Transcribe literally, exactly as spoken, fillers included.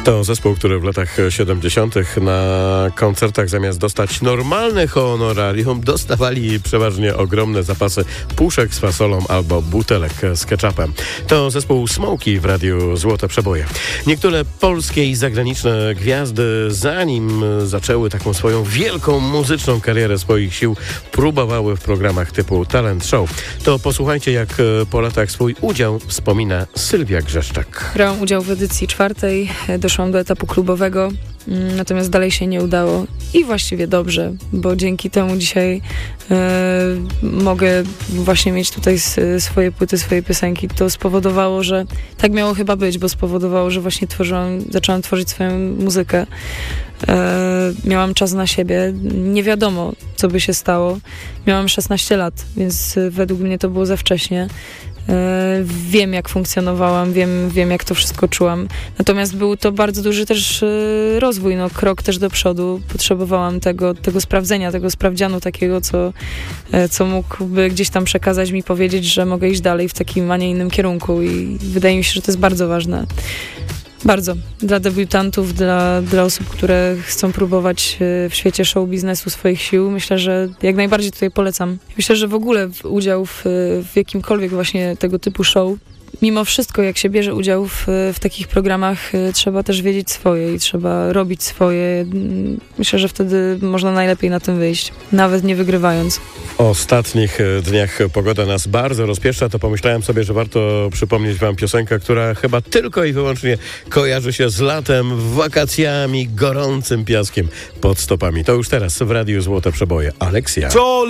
To zespół, który w latach siedemdziesiątych na koncertach zamiast dostać normalne honorarium, dostawali przeważnie ogromne zapasy puszek z fasolą albo butelek z ketchupem. To zespół Smokey w radiu Złote Przeboje. Niektóre polskie i zagraniczne gwiazdy, zanim zaczęły taką swoją wielką muzyczną karierę swoich sił, próbowały w programach typu Talent Show. To posłuchajcie, jak po latach swój udział wspomina Sylwia Grzeszczak. Brałam udział w edycji czwartej, doszłam do etapu klubowego, natomiast dalej się nie udało i właściwie dobrze, bo dzięki temu dzisiaj e, mogę właśnie mieć tutaj swoje płyty, swoje piosenki. To spowodowało, że tak miało chyba być, bo spowodowało, że właśnie tworzyłam, zaczęłam tworzyć swoją muzykę. E, miałam czas na siebie, nie wiadomo, co by się stało. Miałam szesnaście lat, więc według mnie to było za wcześnie. Wiem, jak funkcjonowałam, wiem, wiem, jak to wszystko czułam. Natomiast był to bardzo duży też rozwój, no, krok też do przodu. Potrzebowałam tego, tego sprawdzenia, tego sprawdzianu takiego, co, co mógłby gdzieś tam przekazać mi, powiedzieć, że mogę iść dalej w takim, a nie innym kierunku i wydaje mi się, że to jest bardzo ważne. Bardzo. Dla debiutantów, dla, dla osób, które chcą próbować w świecie show biznesu swoich sił, myślę, że jak najbardziej tutaj polecam. Myślę, że w ogóle udział w, w jakimkolwiek właśnie tego typu show, mimo wszystko, jak się bierze udział w, w takich programach, trzeba też wiedzieć swoje i trzeba robić swoje. Myślę, że wtedy można najlepiej na tym wyjść, nawet nie wygrywając. W ostatnich dniach pogoda nas bardzo rozpieszcza, to pomyślałem sobie, że warto przypomnieć wam piosenkę, która chyba tylko i wyłącznie kojarzy się z latem, wakacjami, gorącym piaskiem pod stopami. To już teraz w Radiu Złote Przeboje. Aleksja.